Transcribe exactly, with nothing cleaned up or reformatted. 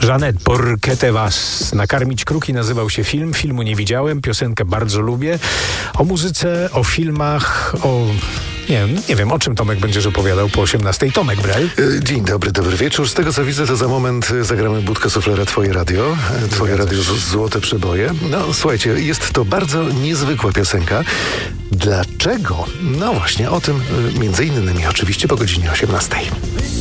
Jeanette, Por qué te vas? Nakarmić kruki nazywał się film. Filmu nie widziałem, piosenkę bardzo lubię. O muzyce, o filmach, o... Nie, nie wiem, o czym Tomek będziesz opowiadał po osiemnastej. Tomek Brel. Dzień dobry, dobry wieczór. Z tego co widzę, to za moment zagramy Budkę Suflera Twoje Radio. Twoje Radio z- Złote Przeboje. No słuchajcie, jest to bardzo niezwykła piosenka. Dlaczego? No właśnie, o tym y, między innymi oczywiście po godzinie osiemnastej.